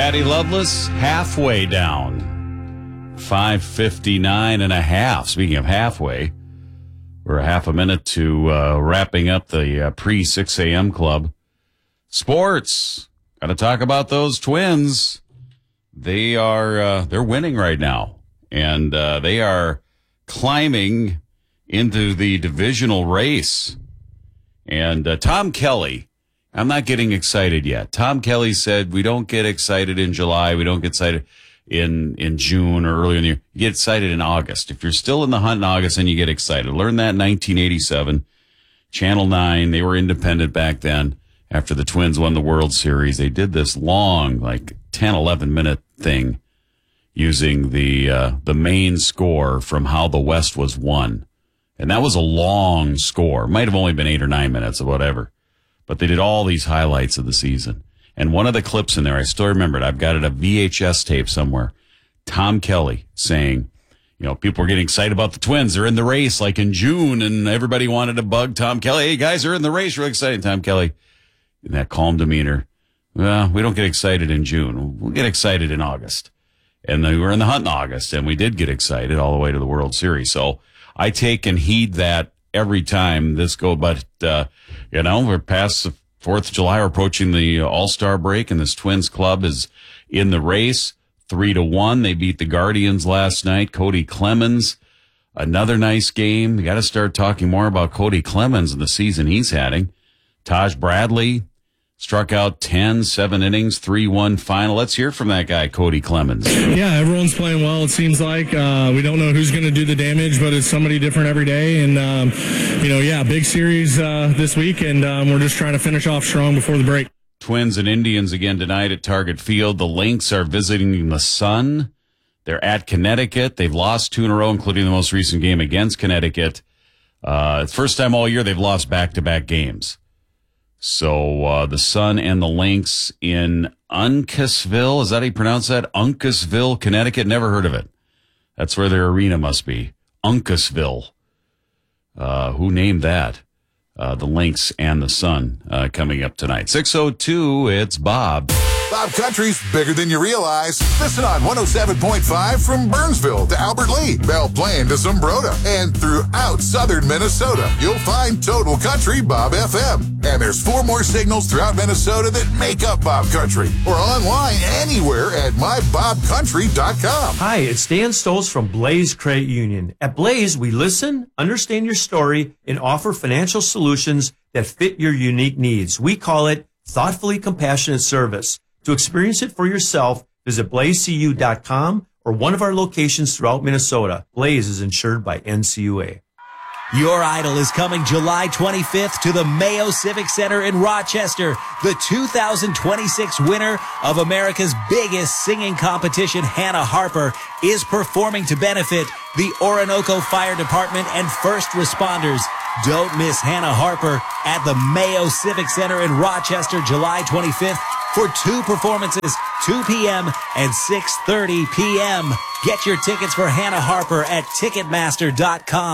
Patty Loveless, halfway down. 5:59 and a half. Speaking of halfway, we're a half a minute to wrapping up the pre-6 a.m. club. Sports. Got to talk about those Twins. They're winning right now, and they are climbing into the divisional race. And Tom Kelly, I'm not getting excited yet. Tom Kelly said we don't get excited in July. We don't get excited in June or earlier in the year. You get excited in August. If you're still in the hunt in August, then you get excited. Learned that in 1987. Channel 9, they were independent back then. After the Twins won the World Series, they did this long, like 10, 11-minute thing using the main score from How the West Was Won. And that was a long score. Might have only been 8 or 9 minutes or whatever. But they did all these highlights of the season. And one of the clips in there, I still remember it. I've got it, a VHS tape somewhere. Tom Kelly saying, people were getting excited about the Twins. They're in the race like in June, and everybody wanted to bug Tom Kelly. Hey, guys, they're in the race. Really excited. Tom Kelly, in that calm demeanor, well, we don't get excited in June. We'll get excited in August. And then we were in the hunt in August, and we did get excited all the way to the World Series. So I take and heed that every time this go, but, we're past the 4th of July. We're approaching the All-Star break, and this Twins club is in the race 3-1. They beat the Guardians last night. Cody Clemens, another nice game. You got to start talking more about Cody Clemens and the season he's having. Taj Bradley struck out 10, 7 innings, 3-1 final. Let's hear from that guy, Cody Clemens. Yeah, everyone's playing well, it seems like. We don't know who's going to do the damage, but it's somebody different every day. And, big series this week, and we're just trying to finish off strong before the break. Twins and Indians again tonight at Target Field. The Lynx are visiting the Sun. They're at Connecticut. They've lost 2 in a row, including the most recent game against Connecticut. First time all year they've lost back-to-back games. So the Sun and the Lynx in Uncasville, is that how you pronounce that? Uncasville, Connecticut? Never heard of it. That's where their arena must be. Uncasville. Who named that? The Lynx and the Sun coming up tonight. 6:02, it's Bob. Bob Country's bigger than you realize. Listen on 107.5 from Burnsville to Albert Lee, Belle Plaine to Zumbrota, and throughout southern Minnesota. You'll find Total Country Bob FM. And there's 4 more signals throughout Minnesota that make up Bob Country. Or online anywhere at mybobcountry.com. Hi, it's Dan Stoltz from Blaze Credit Union. At Blaze, we listen, understand your story, and offer financial solutions that fit your unique needs. We call it thoughtfully compassionate service. To experience it for yourself, visit blazecu.com or one of our locations throughout Minnesota. Blaze is insured by NCUA. Your Idol is coming July 25th to the Mayo Civic Center in Rochester. The 2026 winner of America's biggest singing competition, Hannah Harper, is performing to benefit the Orinoco Fire Department and first responders. Don't miss Hannah Harper at the Mayo Civic Center in Rochester, July 25th for 2 performances, 2 p.m. and 6:30 p.m. Get your tickets for Hannah Harper at Ticketmaster.com.